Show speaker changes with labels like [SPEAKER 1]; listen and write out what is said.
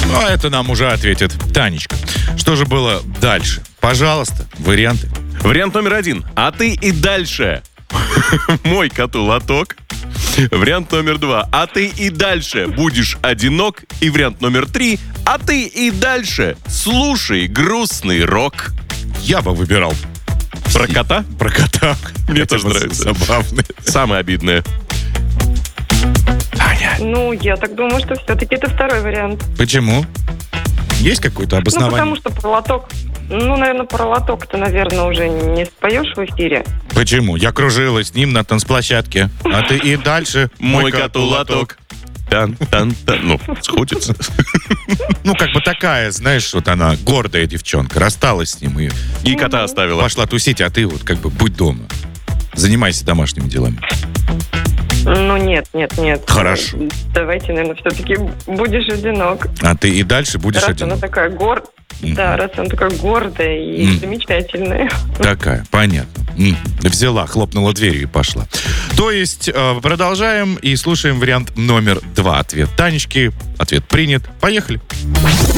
[SPEAKER 1] Ну, это нам уже ответит Танечка. Что же было дальше? Пожалуйста, варианты.
[SPEAKER 2] Вариант номер 1. А ты и дальше. Мой коту лоток. Вариант номер 2. А ты и дальше будешь одинок. И вариант номер 3. А ты и дальше слушай грустный рок.
[SPEAKER 1] Я бы выбирал.
[SPEAKER 2] Про кота?
[SPEAKER 1] Про кота.
[SPEAKER 2] Мне тоже нравится.
[SPEAKER 1] Забавно.
[SPEAKER 2] Самое обидное.
[SPEAKER 1] Таня.
[SPEAKER 3] Ну, я так думаю, что все-таки это второй вариант.
[SPEAKER 1] Почему? Есть какое-то
[SPEAKER 3] Ну,
[SPEAKER 1] обоснование?
[SPEAKER 3] потому что про лоток... Ну, наверное, про лоток ты, наверное, уже не споешь в эфире.
[SPEAKER 1] Почему? Я кружилась с ним на танцплощадке. А ты и дальше
[SPEAKER 2] Мой коту лоток. Тан-тан-тан. Ну, сходится.
[SPEAKER 1] Ну, как бы такая, знаешь, вот она гордая девчонка. Рассталась с ним и
[SPEAKER 2] И кота оставила.
[SPEAKER 1] пошла тусить, а ты вот как бы будь дома. Занимайся домашними делами.
[SPEAKER 3] Ну, нет.
[SPEAKER 1] Хорошо.
[SPEAKER 3] Давайте, наверное, все-таки будешь одинок.
[SPEAKER 1] А ты и дальше будешь
[SPEAKER 3] Раз
[SPEAKER 1] одинок.
[SPEAKER 3] она такая Да, раз она такая гордая и замечательная.
[SPEAKER 1] Такая, понятно. Взяла, хлопнула дверью и пошла. То есть продолжаем и слушаем вариант номер 2. Ответ Танечки. Ответ принят. Поехали.